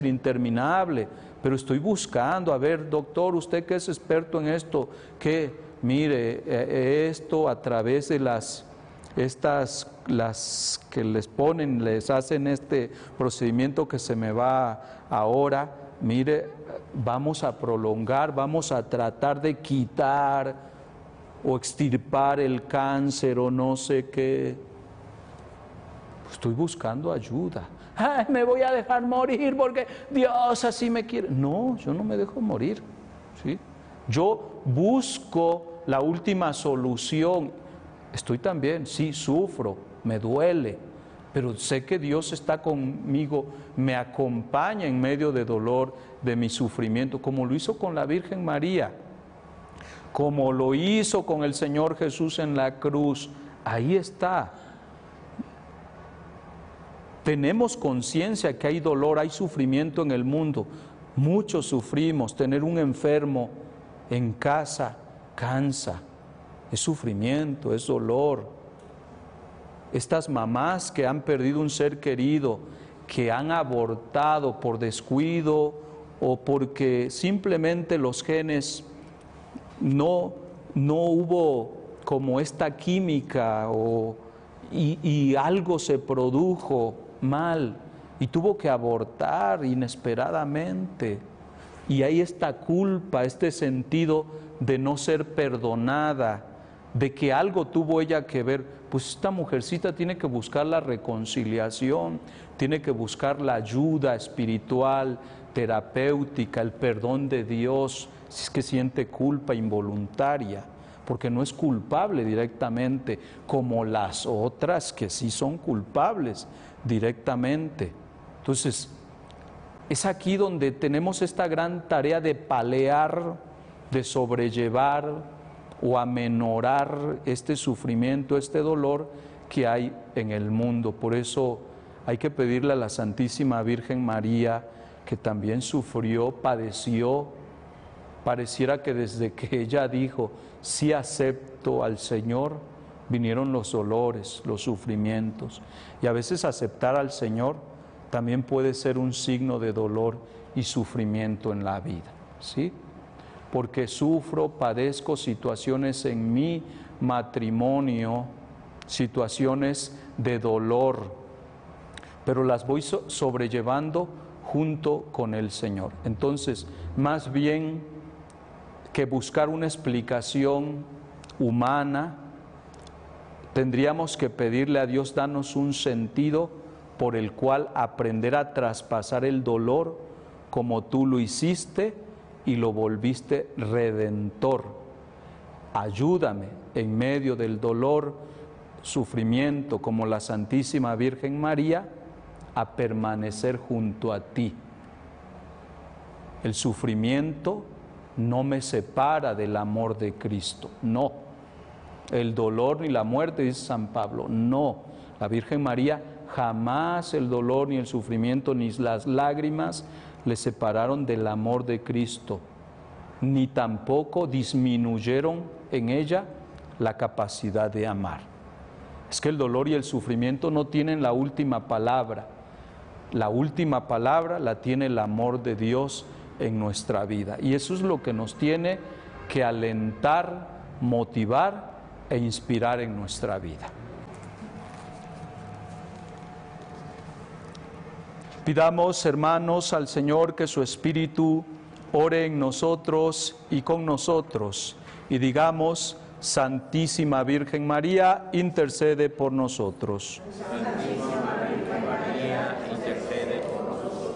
interminable, pero estoy buscando, a ver, doctor, usted que es experto en esto, que mire, esto a través de las que les ponen, les hacen este procedimiento que se me va ahora, mire, vamos a prolongar, vamos a tratar de quitar o extirpar el cáncer o no sé qué. Estoy buscando ayuda. Ay, me voy a dejar morir porque Dios así me quiere. No, yo no me dejo morir, ¿sí? Yo busco la última solución. Estoy también, sí, sufro, me duele, pero sé que Dios está conmigo, me acompaña en medio de dolor, de mi sufrimiento, como lo hizo con la Virgen María, como lo hizo con el Señor Jesús en la cruz. Ahí está. Tenemos conciencia que hay dolor, hay sufrimiento en el mundo. Muchos sufrimos. Tener un enfermo en casa cansa. Es sufrimiento, es dolor. Estas mamás que han perdido un ser querido, que han abortado por descuido o porque simplemente los genes no hubo como esta química y algo se produjo mal y tuvo que abortar inesperadamente. Y hay esta culpa, este sentido de no ser perdonada, de que algo tuvo ella que ver. Pues esta mujercita tiene que buscar la reconciliación, tiene que buscar la ayuda espiritual, terapéutica, el perdón de Dios, si es que siente culpa involuntaria, porque no es culpable directamente, como las otras que sí son culpables directamente. Entonces, es aquí donde tenemos esta gran tarea de paliar, de sobrellevar o amenorar este sufrimiento, este dolor que hay en el mundo. Por eso hay que pedirle a la Santísima Virgen María, que también sufrió, padeció. Pareciera que desde que ella dijo, sí acepto al Señor, vinieron los dolores, los sufrimientos. Y a veces aceptar al Señor también puede ser un signo de dolor y sufrimiento en la vida, ¿sí? Porque sufro, padezco situaciones en mi matrimonio, situaciones de dolor, pero las voy sobrellevando junto con el Señor. Entonces, más bien que buscar una explicación humana, tendríamos que pedirle a Dios, danos un sentido por el cual aprender a traspasar el dolor como tú lo hiciste y lo volviste redentor. Ayúdame en medio del dolor, sufrimiento, como la Santísima Virgen María, a permanecer junto a ti. El sufrimiento no me separa del amor de Cristo, no. El dolor ni la muerte, dice San Pablo, no. La Virgen María, jamás el dolor ni el sufrimiento ni las lágrimas le separaron del amor de Cristo, ni tampoco disminuyeron en ella la capacidad de amar. Es que el dolor y el sufrimiento no tienen la última palabra. La última palabra la tiene el amor de Dios en nuestra vida. Y eso es lo que nos tiene que alentar, motivar e inspirar en nuestra vida. Pidamos, hermanos, al Señor que su Espíritu ore en nosotros y con nosotros, y digamos: Santísima Virgen María, intercede por nosotros. Santísima Virgen María, intercede por nosotros.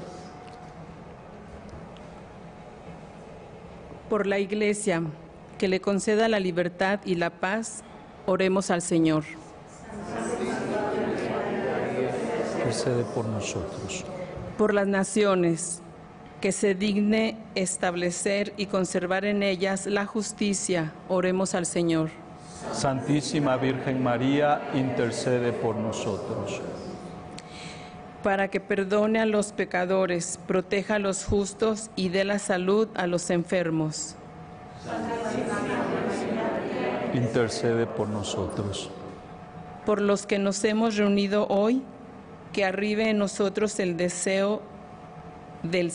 Por la Iglesia, que le conceda la libertad y la paz, oremos al Señor. Intercede por nosotros. Por las naciones, que se digne establecer y conservar en ellas la justicia, oremos al Señor. Santísima Virgen María, intercede por nosotros. Para que perdone a los pecadores, proteja a los justos y dé la salud a los enfermos. Intercede por nosotros. Por los que nos hemos reunido hoy, que arribe en nosotros el deseo del